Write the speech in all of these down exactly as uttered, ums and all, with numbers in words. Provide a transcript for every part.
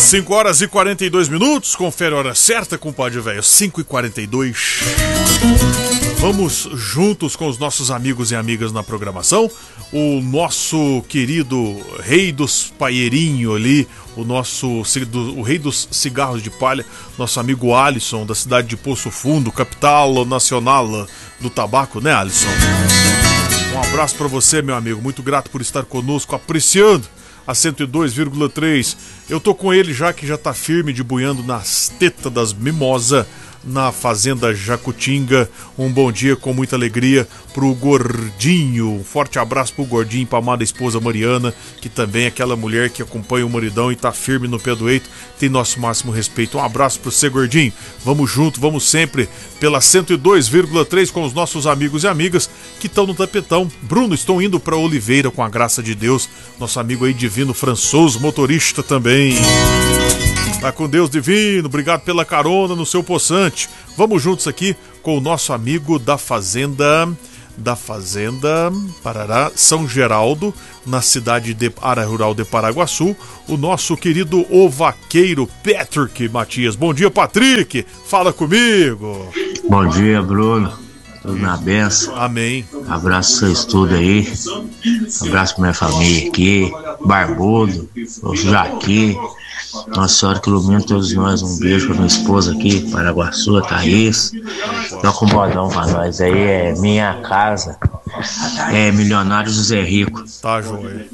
cinco horas e quarenta e dois minutos, confere a hora certa, compadre velho, cinco e quarenta e dois. Vamos juntos com os nossos amigos e amigas na programação. O nosso querido rei dos paeirinho ali, o nosso o rei dos cigarros de palha, nosso amigo Alisson, da cidade de Poço Fundo, capital nacional do tabaco, né, Alisson? Um abraço pra você, meu amigo, muito grato por estar conosco, apreciando a cento e dois vírgula três. Eu tô com ele já que já tá firme de buiando nas tetas das mimosa na fazenda Jacutinga. Um bom dia com muita alegria pro Gordinho, um forte abraço pro Gordinho, pra amada esposa Mariana, que também é aquela mulher que acompanha o maridão e tá firme no pé do eito, tem nosso máximo respeito. Um abraço pro você, Gordinho, vamos junto, vamos sempre pela cento e dois vírgula três com os nossos amigos e amigas que estão no tapetão. Bruno, estou indo pra Oliveira com a graça de Deus, nosso amigo aí divino Françoso, motorista também. Tá com Deus divino, obrigado pela carona no seu poçante. Vamos juntos aqui com o nosso amigo da fazenda, da fazenda Parará, São Geraldo, na cidade de área rural de Paraguaçu, o nosso querido o vaqueiro Patrick Matias. Bom dia, Patrick, fala comigo. Bom dia, Bruno, tudo na benção. Amém. Abraço pro seu estudo aí, abraço pra minha família aqui, Barbudo, o Jaqui, Nossa Senhora que ilumina todos nós. Um beijo pra minha esposa aqui, Paraguaçu, a Thaís. Toca um modão pra nós aí, é Minha Casa, é Milionário José Rico. Tá, joia.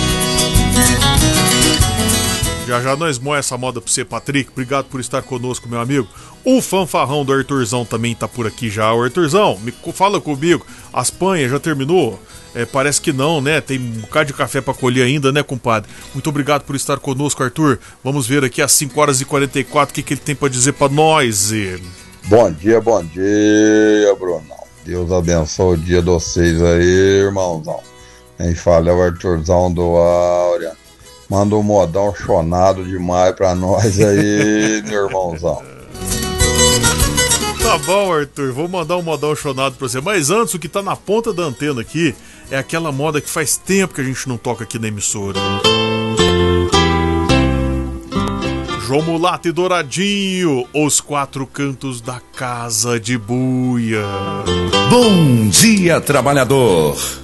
Já já nós moe essa moda pra você, Patrick. Obrigado por estar conosco, meu amigo. O fanfarrão do Arthurzão também tá por aqui já. O Arthurzão, me fala comigo, as panhas já terminou? É, parece que não, né? Tem um bocado de café pra colher ainda, né, compadre? Muito obrigado por estar conosco, Arthur. Vamos ver aqui às cinco horas e quarenta e quatro o que, que ele tem pra dizer pra nós. Bom dia, bom dia, Brunão. Deus abençoe o dia de vocês aí, irmãozão. Quem fala é o Arthurzão do Áurea. Manda um modão chonado demais pra nós aí, meu irmãozão. Tá bom, Arthur, vou mandar um modão chonado pra você. Mas antes, o que tá na ponta da antena aqui é aquela moda que faz tempo que a gente não toca aqui na emissora. João Mulato e Douradinho, os quatro cantos da casa de buia. Bom dia, trabalhador.